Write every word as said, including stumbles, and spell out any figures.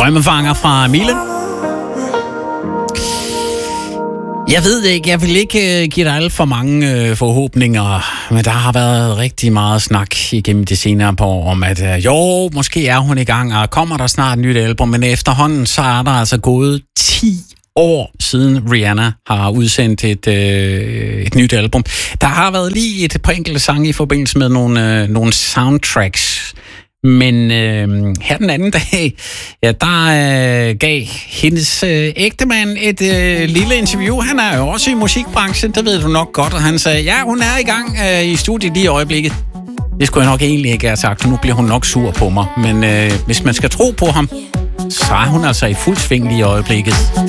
Drømmefanger fra Mille. Jeg ved ikke, jeg vil ikke uh, give dig alt for mange uh, forhåbninger, men der har været rigtig meget snak igennem de senere par år om, at uh, jo, måske er hun i gang, og kommer der snart et nyt album, men efterhånden så er der altså gået ti år siden Rihanna har udsendt et, øh, et nyt album. Der har været lige et par enkelte sange i forbindelse med nogle, øh, nogle soundtracks. Men øh, her den anden dag, ja, der øh, gav hendes øh, ægtemand et øh, lille interview. Han er jo også i musikbranchen, det ved du nok godt. Og han sagde, ja, hun er i gang øh, i studiet lige i øjeblikket. Det skulle jeg nok egentlig ikke have sagt, nu bliver hun nok sur på mig. Men øh, hvis man skal tro på ham, så er hun altså i fuld sving lige i øjeblikket.